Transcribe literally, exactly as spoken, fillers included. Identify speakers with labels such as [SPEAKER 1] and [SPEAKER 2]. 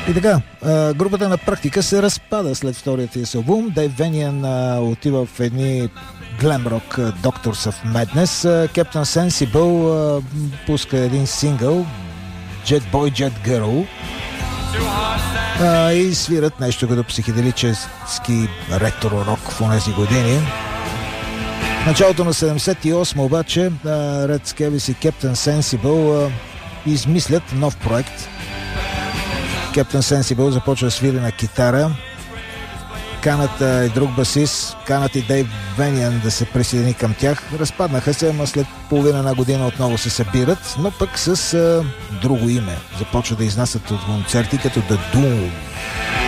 [SPEAKER 1] И така, групата на практика се разпада след вторият си албум. Дейв Вениан отива в едни глем-рок Doctors of Madness. Captain Sensible пуска един сингъл Jet Boy, Jet Girl и свират нещо като психоделически ретро-рок в онези години. В началото на седемдесет и осма обаче Red Scabies и Captain Sensible измислят нов проект. Captain Sensible започва да свири на китара. Канат и друг басист, канат и Дейв Вениан да се присъедини към тях. Разпаднаха се, ама след половина на година отново се събират, но пък с а, друго име. Започва да изнасят от концерти като The Doom.